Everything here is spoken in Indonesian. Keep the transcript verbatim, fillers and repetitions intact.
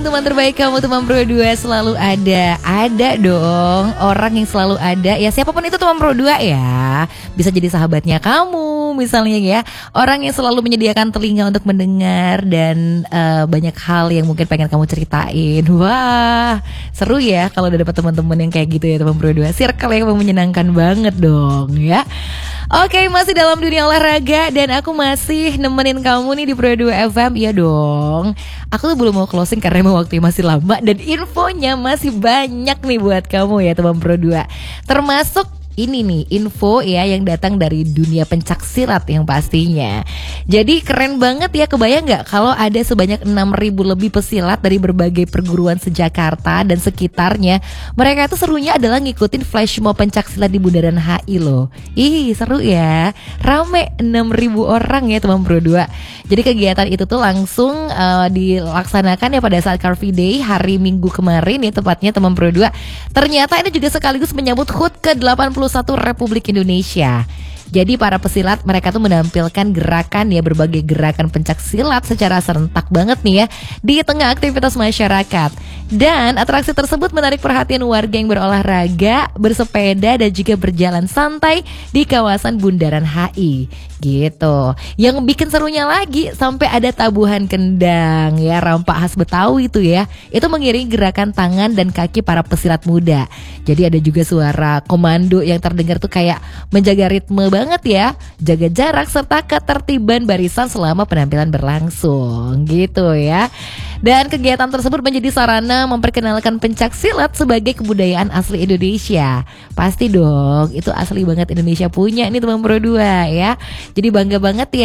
teman terbaik kamu, teman Pro dua selalu ada. Ada dong orang yang selalu ada. Ya siapapun itu teman Pro dua ya. Bisa jadi sahabatnya kamu misalnya ya. Orang yang selalu menyediakan telinga untuk mendengar. Dan uh, banyak hal yang mungkin pengen kamu ceritain. Wah seru ya kalau udah dapat teman-teman yang kayak gitu ya teman Pro dua. Circle yang menyenangkan banget dong ya. Oke, masih dalam dunia olahraga dan aku masih nemenin kamu nih di Pro dua F M. Iya dong. Aku tuh belum mau closing karena emang waktunya masih lama dan infonya masih banyak nih buat kamu ya teman Pro dua. Termasuk ini nih info ya yang datang dari dunia pencak silat yang pastinya. Jadi keren banget ya, kebayang gak kalau ada sebanyak enam ribu lebih pesilat dari berbagai perguruan se-Jakarta dan sekitarnya. Mereka tuh serunya adalah ngikutin flash mob pencak silat di Bundaran H I loh. Ih seru ya, rame enam ribu orang ya teman Pro dua. Jadi kegiatan itu tuh langsung uh, dilaksanakan ya pada saat Car Free Day hari Minggu kemarin ya tepatnya teman Pro dua. Ternyata ini juga sekaligus menyambut H U T ke delapan puluh satu Republik Indonesia. Jadi para pesilat mereka tuh menampilkan gerakan ya, berbagai gerakan pencak silat secara serentak banget nih ya di tengah aktivitas masyarakat. Dan atraksi tersebut menarik perhatian warga yang berolahraga, bersepeda dan juga berjalan santai di kawasan Bundaran H I gitu. Yang bikin serunya lagi sampai ada tabuhan kendang ya, rampak khas Betawi itu ya. Itu mengiringi gerakan tangan dan kaki para pesilat muda. Jadi ada juga suara komando yang terdengar tuh kayak menjaga ritme banget ya, jaga jarak serta ketertiban barisan selama penampilan berlangsung gitu ya. Dan kegiatan tersebut menjadi sarana memperkenalkan pencak silat sebagai kebudayaan asli Indonesia. Pasti dong, itu asli banget Indonesia punya nih teman Pro dua ya. Jadi bangga banget ya